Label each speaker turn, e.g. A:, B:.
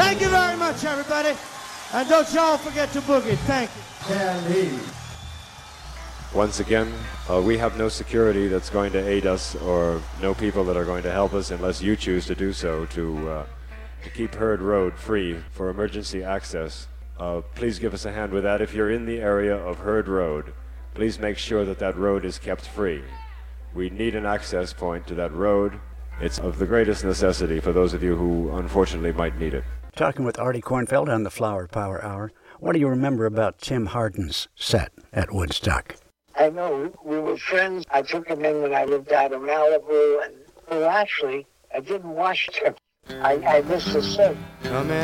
A: Thank you very much, everybody. And don't y'all forget to boogie. Thank you.
B: Once again, we have no security that's going to aid us or no people that are going to help us unless you choose to do so to keep Herd Road free for emergency access. Please give us a hand with that. If you're in the area of Herd Road, please make sure that that road is kept free. We need an access point to that road. It's of the greatest necessity for those of you who unfortunately might need it.
C: Talking with Artie Kornfeld on the Flower Power Hour. What do you remember about Tim Hardin's set at Woodstock?
D: I know, we were friends. I took him in when I lived out of Malibu, and well, actually, I didn't watch him. I missed the set.
A: Oh, man.